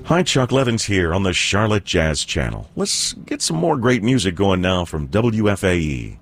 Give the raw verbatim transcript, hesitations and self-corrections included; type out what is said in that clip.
Hi, Chuck Levins here on the Charlotte Jazz Channel. Let's get some more great music going now from W F A E.